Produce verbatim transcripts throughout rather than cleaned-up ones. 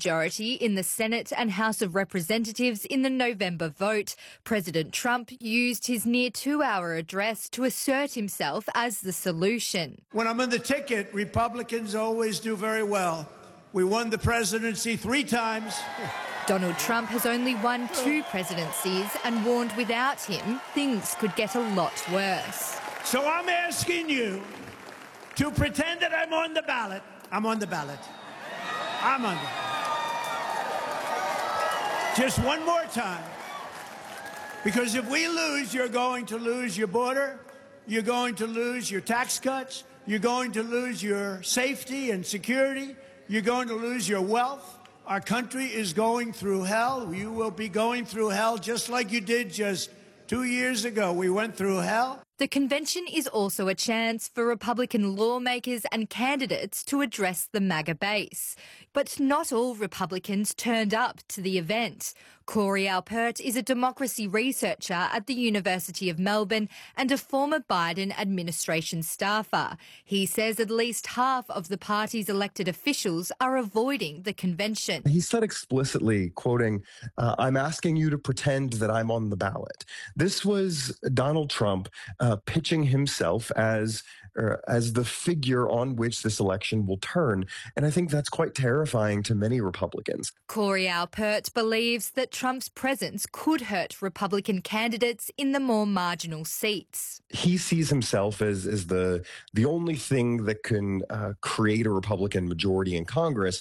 majority in the Senate and House of Representatives in the November vote. President Trump used his near two-hour address to assert himself as the solution. When I'm on the ticket, Republicans always do very well. We won the presidency three times. Donald Trump has only won two presidencies and warned without him things could get a lot worse. So I'm asking you to pretend that I'm on the ballot. I'm on the ballot. I'm on the ballot. Just one more time. Because if we lose, you're going to lose your border, you're going to lose your tax cuts, you're going to lose your safety and security, you're going to lose your wealth. Our country is going through hell. You will be going through hell just like you did just two years ago. We went through hell. The convention is also a chance for Republican lawmakers and candidates to address the MAGA base. But not all Republicans turned up to the event. Corey Alpert is a democracy researcher at the University of Melbourne and a former Biden administration staffer. He says at least half of the party's elected officials are avoiding the convention. He said explicitly, quoting, uh, I'm asking you to pretend that I'm on the ballot. This was Donald Trump uh, pitching himself as uh, as the figure on which this election will turn. And I think that's quite terrifying to many Republicans. Corey Alpert believes that Trump's presence could hurt Republican candidates in the more marginal seats. He sees himself as, as the, the only thing that can uh, create a Republican majority in Congress.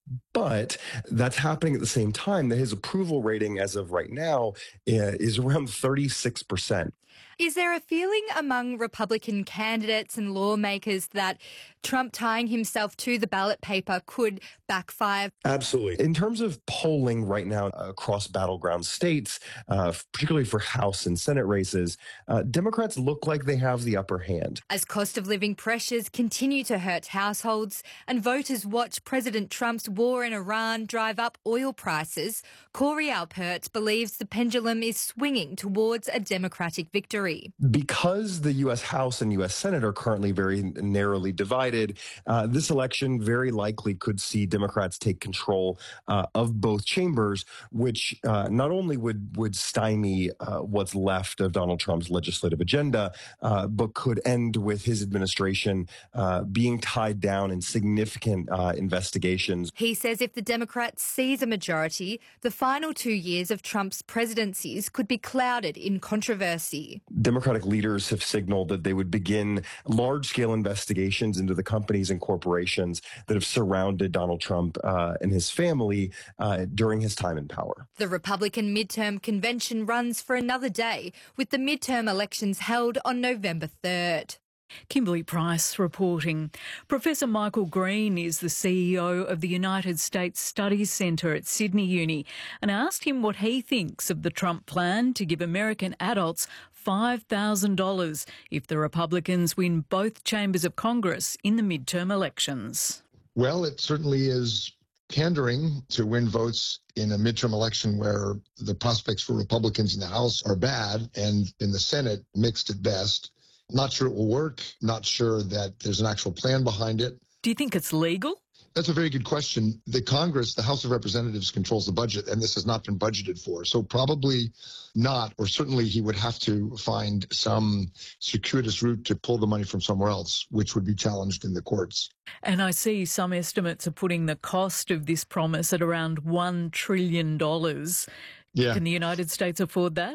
But that's happening at the same time that his approval rating as of right now uh, is around thirty-six percent. Is there a feeling among Republican candidates and lawmakers that Trump tying himself to the ballot paper could backfire? Absolutely. In terms of polling right now across battleground states, uh, particularly for House and Senate races, uh, Democrats look like they have the upper hand. As cost of living pressures continue to hurt households and voters watch President Trump's war in Iran drive up oil prices, Corey Alpert believes the pendulum is swinging towards a Democratic victory. Because the U S House and U S Senate are currently very narrowly divided, uh, this election very likely could see Democrats take control uh, of both chambers, which uh, not only would, would stymie uh, what's left of Donald Trump's legislative agenda, uh, but could end with his administration uh, being tied down in significant uh, investigations. He says if the Democrats seize a majority, the final two years of Trump's presidencies could be clouded in controversy. Democratic leaders have signaled that they would begin large-scale investigations into the companies and corporations that have surrounded Donald Trump uh, and his family uh, during his time in power. The Republican midterm convention runs for another day, with the midterm elections held on November third. Kimberly Price reporting. Professor Michael Green is the C E O of the United States Studies Centre at Sydney Uni, and I asked him what he thinks of the Trump plan to give American adults five thousand dollars if the Republicans win both chambers of Congress in the midterm elections. Well, it certainly is pandering to win votes in a midterm election where the prospects for Republicans in the House are bad and in the Senate mixed at best. Not sure it will work. Not sure that there's an actual plan behind it. Do you think it's legal? That's a very good question. The Congress, the House of Representatives, controls the budget, and this has not been budgeted for. So probably not, or certainly he would have to find some circuitous route to pull the money from somewhere else, which would be challenged in the courts. And I see some estimates are putting the cost of this promise at around one trillion dollars. Yeah. Can the United States afford that?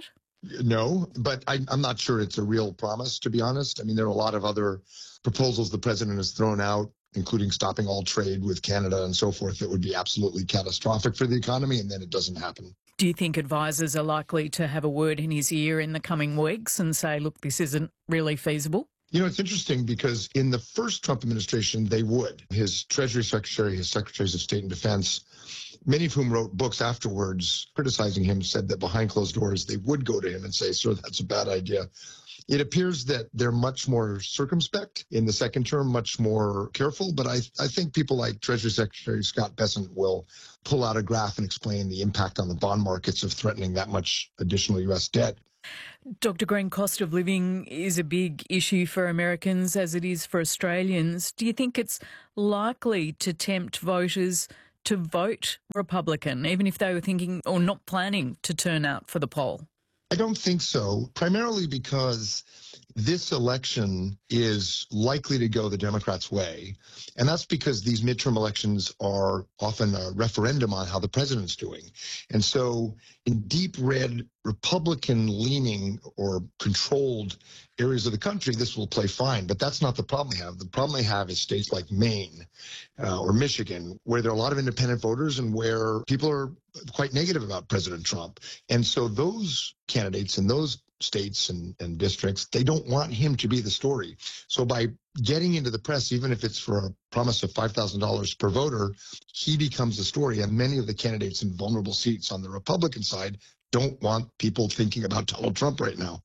No, but I, I'm not sure it's a real promise, to be honest. I mean, there are a lot of other proposals the president has thrown out, including stopping all trade with Canada and so forth, that would be absolutely catastrophic for the economy, and then it doesn't happen. Do you think advisors are likely to have a word in his ear in the coming weeks and say, look, this isn't really feasible? You know, it's interesting because in the first Trump administration, they would. His Treasury Secretary, his Secretaries of State and Defense, many of whom wrote books afterwards criticizing him, said that behind closed doors, they would go to him and say, sir, that's a bad idea. It appears that they're much more circumspect in the second term, much more careful. But I, I think people like Treasury Secretary Scott Bessent will pull out a graph and explain the impact on the bond markets of threatening that much additional U S debt. Doctor Green, cost of living is a big issue for Americans as it is for Australians. Do you think it's likely to tempt voters to vote Republican, even if they were thinking or not planning to turn out for the poll? I don't think so, primarily because this election is likely to go the Democrats' way. And that's because these midterm elections are often a referendum on how the president's doing. And so in deep red Republican-leaning or controlled areas of the country, this will play fine. But that's not the problem they have. The problem they have is states like Maine uh, or Michigan, where there are a lot of independent voters and where people are quite negative about President Trump. And so those candidates in those states and, and districts, they don't want him to be the story. So by getting into the press, even if it's for a promise of five thousand dollars per voter, he becomes the story. And many of the candidates in vulnerable seats on the Republican side don't want people thinking about Donald Trump right now.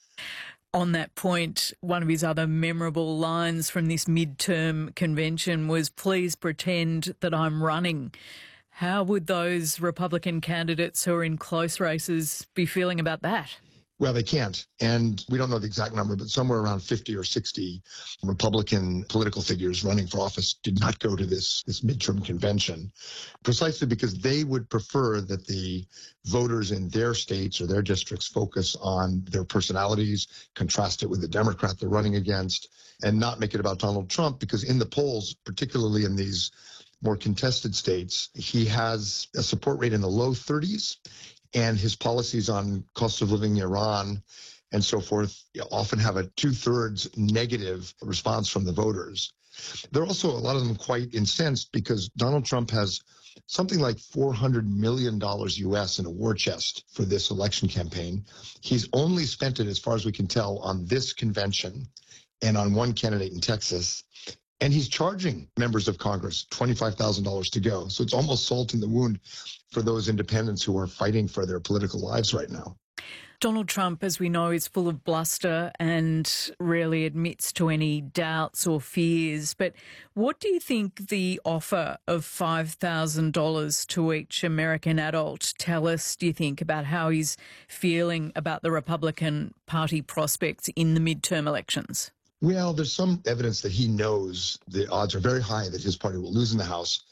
On that point, one of his other memorable lines from this midterm convention was, "Please pretend that I'm running." How would those Republican candidates who are in close races be feeling about that? Well, they can't. And we don't know the exact number, but somewhere around fifty or sixty Republican political figures running for office did not go to this, this midterm convention, precisely because they would prefer that the voters in their states or their districts focus on their personalities, contrast it with the Democrat they're running against, and not make it about Donald Trump, because in the polls, particularly in these more contested states, he has a support rate in the low thirties. And his policies on cost of living in Iran and so forth often have a two-thirds negative response from the voters. They're also, a lot of them, quite incensed because Donald Trump has something like four hundred million dollars U S in a war chest for this election campaign. He's only spent it, as far as we can tell, on this convention and on one candidate in Texas. And he's charging members of Congress twenty-five thousand dollars to go. So it's almost salt in the wound for those independents who are fighting for their political lives right now. Donald Trump, as we know, is full of bluster and rarely admits to any doubts or fears. But what do you think the offer of five thousand dollars to each American adult tell us, do you think, about how he's feeling about the Republican Party prospects in the midterm elections? Well, there's some evidence that he knows the odds are very high that his party will lose in the House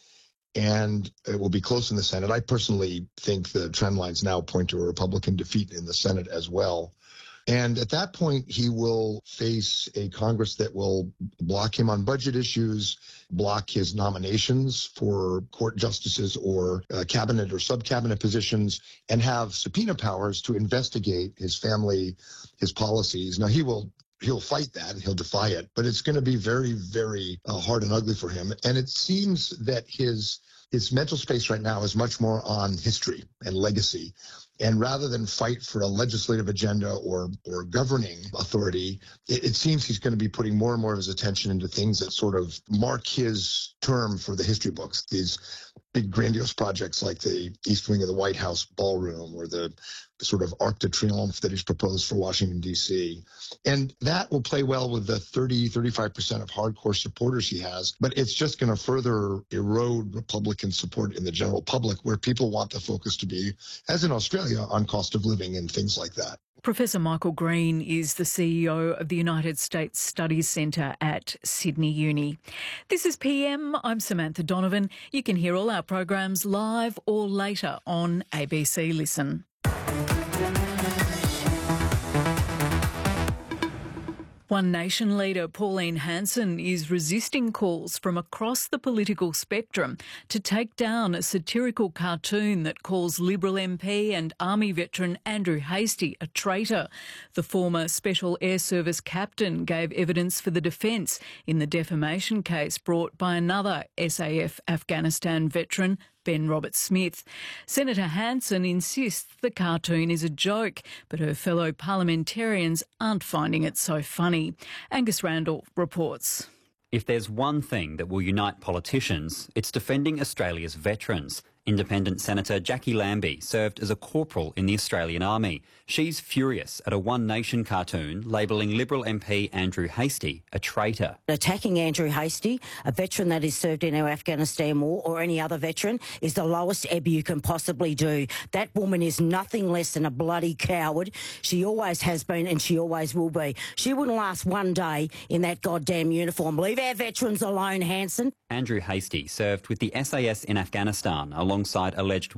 and it will be close in the Senate. I personally think the trend lines now point to a Republican defeat in the Senate as well. And at that point, he will face a Congress that will block him on budget issues, block his nominations for court justices or uh, cabinet or sub-cabinet positions, and have subpoena powers to investigate his family, his policies. Now, he will He'll fight that and he'll defy it, but it's going to be very, very uh, hard and ugly for him. And it seems that his his mental space right now is much more on history and legacy. And rather than fight for a legislative agenda or or governing authority, it, it seems he's going to be putting more and more of his attention into things that sort of mark his term for the history books. These big grandiose projects like the East Wing of the White House ballroom or the sort of Arc de Triomphe that he's proposed for Washington, D C. And that will play well with the thirty, thirty-five percent of hardcore supporters he has. But it's just going to further erode Republican support in the general public, where people want the focus to be, as in Australia, on cost of living and things like that. Professor Michael Green is the C E O of the United States Studies Centre at Sydney Uni. This is P M. I'm Samantha Donovan. You can hear all our programs live or later on A B C Listen. One Nation leader Pauline Hanson is resisting calls from across the political spectrum to take down a satirical cartoon that calls Liberal M P and Army veteran Andrew Hastie a traitor. The former Special Air Service captain gave evidence for the defence in the defamation case brought by another S A F Afghanistan veteran, Ben Roberts-Smith. Senator Hanson insists the cartoon is a joke, but her fellow parliamentarians aren't finding it so funny. Angus Randall reports. If there's one thing that will unite politicians, it's defending Australia's veterans, Independent Senator Jackie Lambie served as a corporal in the Australian Army. She's furious at a One Nation cartoon labelling Liberal M P Andrew Hastie a traitor. Attacking Andrew Hastie, a veteran that has served in our Afghanistan war, or any other veteran, is the lowest ebb you can possibly do. That woman is nothing less than a bloody coward. She always has been and she always will be. She wouldn't last one day in that goddamn uniform. Leave our veterans alone, Hanson. Andrew Hastie served with the S A S in Afghanistan alongside alleged